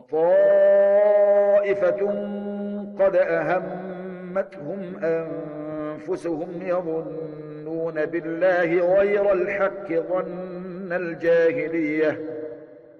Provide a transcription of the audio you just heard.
وطائفة قد أهمتهم أنفسهم يظنون بالله غير الحق ظن الجاهلية